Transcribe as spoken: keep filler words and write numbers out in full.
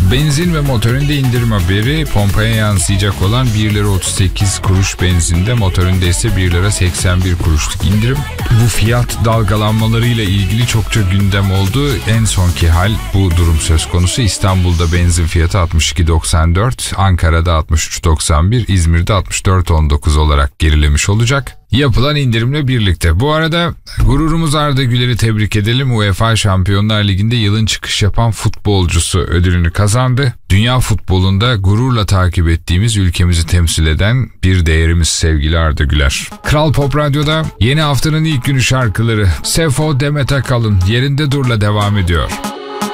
Benzin ve motorinde indirim haberi. Pompaya yansıyacak olan bir lira otuz sekiz kuruş benzinde, motorinde ise bir lira seksen bir kuruşluk indirim. Bu fiyat dalgalanmalarıyla ilgili çokça gündem oldu. En sonki hal bu durum söz konusu. İstanbul'da benzin fiyatı altmış iki doksan dört, Ankara'da altmış üç doksan bir, İzmir'de altmış dört on dokuz olarak gerilemiş olacak yapılan indirimle birlikte. Bu arada gururumuz Arda Güler'i tebrik edelim. UEFA Şampiyonlar Ligi'nde yılın çıkış yapan futbolcusu ödülünü kazandı. Dünya futbolunda gururla takip ettiğimiz, ülkemizi temsil eden bir değerimiz sevgili Arda Güler. Kral Pop Radyo'da yeni haftanın ilk günü şarkıları Sefo Demet Akalın Yerinde Dur'la devam ediyor.